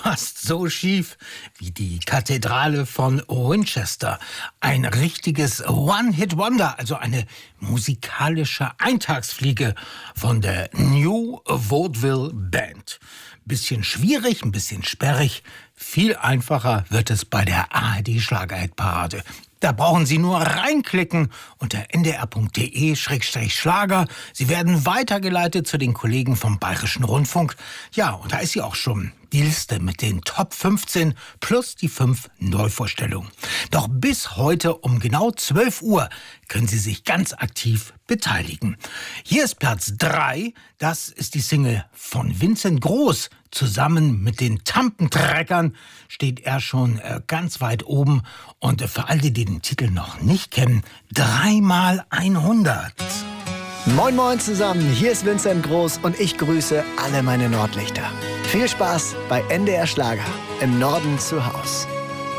fast so schief wie die Kathedrale von Winchester. Ein richtiges One-Hit-Wonder, also eine musikalische Eintagsfliege von der New Vaudeville Band. Bisschen schwierig, ein bisschen sperrig. Viel einfacher wird es bei der ARD-Schlager-Hit-Parade. Da brauchen Sie nur reinklicken unter ndr.de/Schlager. Sie werden weitergeleitet zu den Kollegen vom Bayerischen Rundfunk. Ja, und da ist sie auch schon. Die Liste mit den Top 15 plus die 5 Neuvorstellungen. Doch bis heute um genau 12 Uhr können Sie sich ganz aktiv beteiligen. Hier ist Platz 3. Das ist die Single von Vincent Groß. Zusammen mit den Tampentreckern steht er schon ganz weit oben. Und für alle, die den Titel noch nicht kennen, 3x100. Moin Moin zusammen, hier ist Vincent Groß und ich grüße alle meine Nordlichter. Viel Spaß bei NDR Schlager, im Norden zu Haus.